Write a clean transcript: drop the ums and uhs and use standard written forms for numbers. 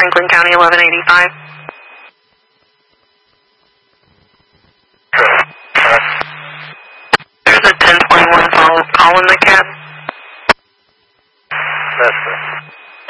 Franklin County 1185. There's a 1021 call in the cab. That's it.